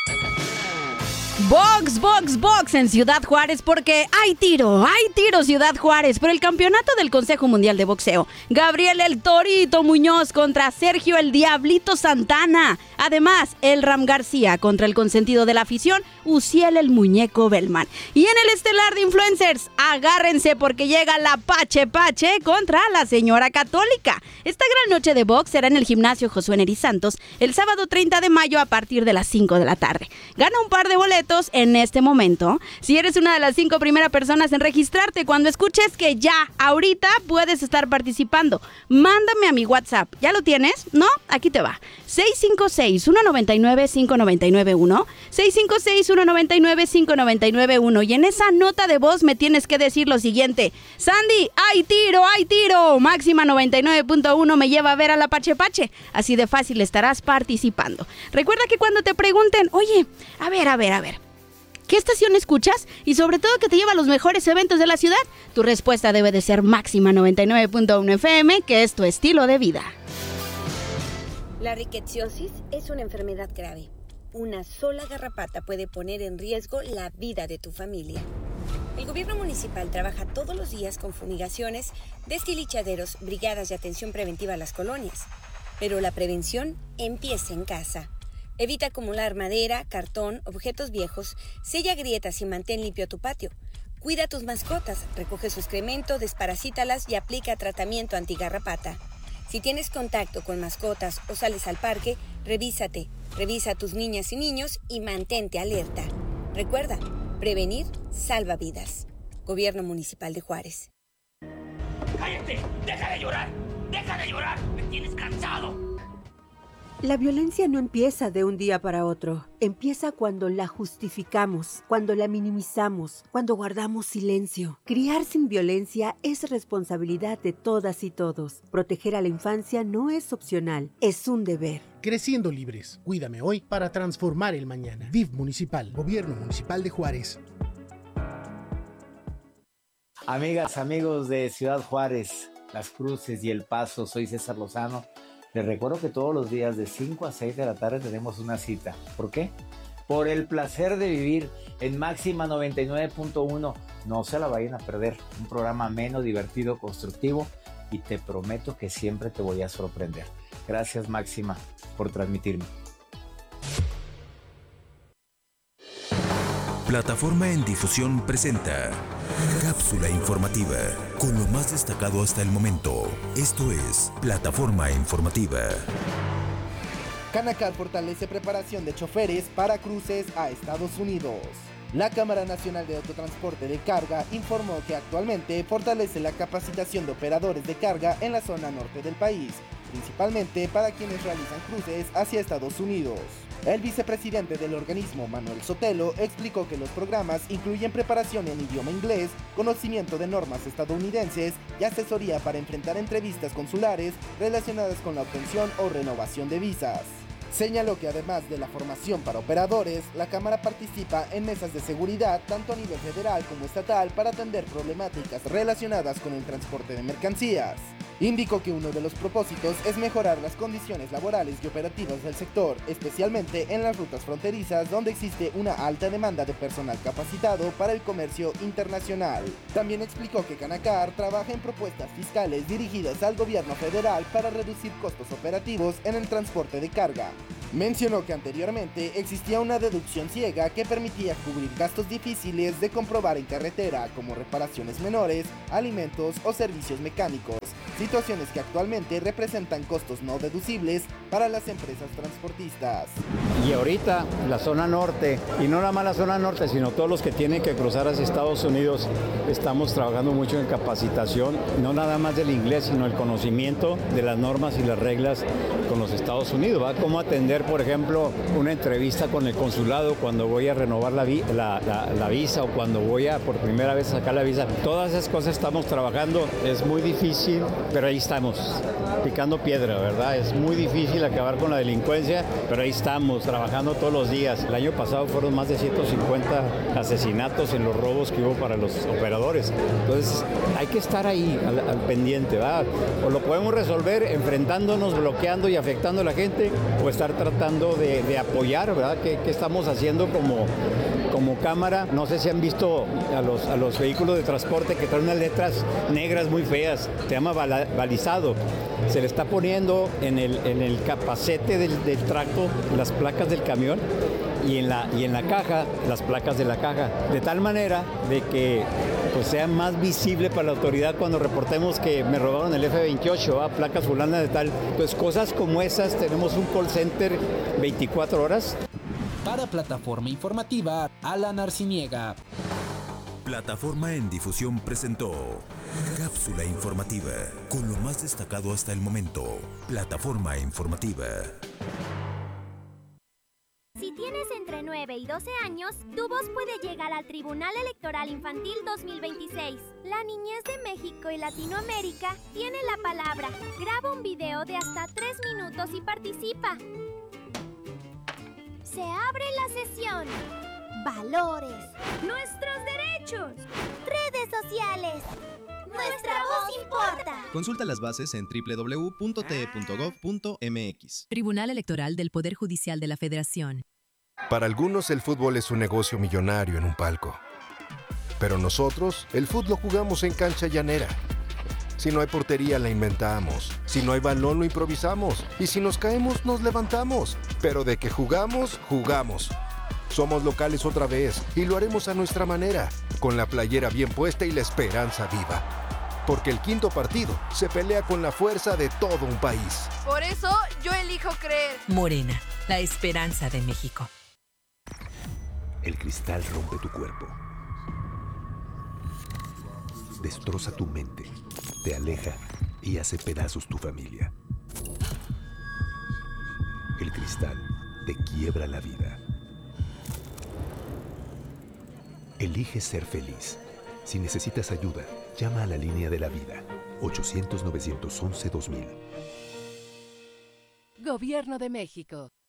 Box en Ciudad Juárez porque hay tiro Ciudad Juárez por el campeonato del Consejo Mundial de Boxeo. Gabriel el Torito Muñoz contra Sergio el Diablito Santana. Además, el Ram García contra el consentido de la afición, Uciel el Muñeco Bellman. Y en el estelar de influencers, agárrense porque llega la Pache contra la Señora Católica. Esta gran noche de box será en el gimnasio Josué Neri Santos el sábado 30 de mayo a partir de las 5 de la tarde. Gana un par de boletos en este momento si eres una de las 5 primeras personas en registrarte. Cuando escuches que ya, ahorita puedes estar participando, mándame a mi WhatsApp. ¿Ya lo tienes? ¿No? Aquí te va. 656-199-5991 656-199-5991 y en esa nota de voz me tienes que decir lo siguiente: Sandy, hay tiro, Máxima 99.1 me lleva a ver a la Pache. Así de fácil estarás participando. Recuerda que cuando te pregunten, oye, a ver, ¿qué estación escuchas? Y sobre todo que te lleva a los mejores eventos de la ciudad, tu respuesta debe de ser Máxima 99.1 FM, que es tu estilo de vida. La riqueciosis es una enfermedad grave. Una sola garrapata puede poner en riesgo la vida de tu familia. El gobierno municipal trabaja todos los días con fumigaciones, destilichaderos, brigadas de atención preventiva a las colonias. Pero la prevención empieza en casa. Evita acumular madera, cartón, objetos viejos, sella grietas y mantén limpio tu patio. Cuida a tus mascotas, recoge su excremento, desparasítalas y aplica tratamiento antigarrapata. Si tienes contacto con mascotas o sales al parque, revísate. Revisa a tus niñas y niños y mantente alerta. Recuerda, prevenir salva vidas. Gobierno Municipal de Juárez. ¡Cállate! ¡Deja de llorar! ¡Me tienes cansado! La violencia no empieza de un día para otro. Empieza cuando la justificamos, cuando la minimizamos, cuando guardamos silencio. Criar sin violencia es responsabilidad de todas y todos. Proteger a la infancia no es opcional, es un deber. Creciendo libres. Cuídame hoy para transformar el mañana. DIF Municipal, Gobierno Municipal de Juárez. Amigas, amigos de Ciudad Juárez, Las Cruces y El Paso, soy César Lozano. Les recuerdo que todos los días de 5 a 6 de la tarde tenemos una cita. ¿Por qué? Por el placer de vivir en Máxima 99.1. No se la vayan a perder. Un programa ameno, divertido, constructivo y te prometo que siempre te voy a sorprender. Gracias, Máxima, por transmitirme. Plataforma en Difusión presenta Cápsula informativa, con lo más destacado hasta el momento. Esto es Plataforma Informativa. Canacar fortalece preparación de choferes para cruces a Estados Unidos. La Cámara Nacional de Autotransporte de Carga informó que actualmente fortalece la capacitación de operadores de carga en la zona norte del país, principalmente para quienes realizan cruces hacia Estados Unidos. El vicepresidente del organismo, Manuel Sotelo, explicó que los programas incluyen preparación en idioma inglés, conocimiento de normas estadounidenses y asesoría para enfrentar entrevistas consulares relacionadas con la obtención o renovación de visas. Señaló que además de la formación para operadores, la Cámara participa en mesas de seguridad tanto a nivel federal como estatal para atender problemáticas relacionadas con el transporte de mercancías. Indicó que uno de los propósitos es mejorar las condiciones laborales y operativas del sector, especialmente en las rutas fronterizas donde existe una alta demanda de personal capacitado para el comercio internacional. También explicó que Canacar trabaja en propuestas fiscales dirigidas al gobierno federal para reducir costos operativos en el transporte de carga. Mencionó que anteriormente existía una deducción ciega que permitía cubrir gastos difíciles de comprobar en carretera, como reparaciones menores, alimentos o servicios mecánicos, situaciones que actualmente representan costos no deducibles para las empresas transportistas. Y ahorita la zona norte, y no nada más la zona norte, sino todos los que tienen que cruzar hacia Estados Unidos, estamos trabajando mucho en capacitación, no nada más del inglés, sino el conocimiento de las normas y las reglas con los Estados Unidos, ¿va? Cómo atender, por ejemplo, una entrevista con el consulado cuando voy a renovar la visa o cuando voy a por primera vez sacar la visa. Todas esas cosas estamos trabajando, es muy difícil, pero ahí estamos, picando piedra, ¿verdad? Es muy difícil acabar con la delincuencia, pero ahí estamos trabajando todos los días. El año pasado fueron más de 150 asesinatos en los robos que hubo para los operadores. Entonces hay que estar ahí al pendiente, ¿verdad? O lo podemos resolver enfrentándonos, bloqueando y afectando a la gente, o estar tratando de apoyar, ¿verdad? ¿Qué estamos haciendo como cámara? No sé si han visto a los vehículos de transporte que traen unas letras negras muy feas, se llama balizado. Se le está poniendo en el capacete del tracto las placas del camión y en la caja las placas de la caja, de tal manera de que pues sea más visible para la autoridad cuando reportemos que me robaron el F28, placas fulana de tal. Pues cosas como esas, tenemos un call center 24 horas. Para Plataforma Informativa, Alan Arciniega. Plataforma en Difusión presentó Cápsula Informativa, con lo más destacado hasta el momento. Plataforma Informativa. Si tienes entre 9 y 12 años, tu voz puede llegar al Tribunal Electoral Infantil 2026. La Niñez de México y Latinoamérica tiene la palabra. Graba un video de hasta 3 minutos y participa. Se abre la sesión. Valores. Nuestros derechos. Redes sociales. Nuestra voz importa. Consulta las bases en www.te.gov.mx. Tribunal Electoral del Poder Judicial de la Federación. Para algunos el fútbol es un negocio millonario en un palco. Pero nosotros el fútbol lo jugamos en cancha llanera. Si no hay portería, la inventamos. Si no hay balón, lo improvisamos. Y si nos caemos, nos levantamos. Pero de que jugamos, jugamos. Somos locales otra vez y lo haremos a nuestra manera, con la playera bien puesta y la esperanza viva. Porque el quinto partido se pelea con la fuerza de todo un país. Por eso yo elijo creer. Morena, la esperanza de México. El cristal rompe tu cuerpo. Destroza tu mente, te aleja y hace pedazos tu familia. El cristal te quiebra la vida. Elige ser feliz. Si necesitas ayuda, llama a la línea de la vida, 800-911-2000. Gobierno de México.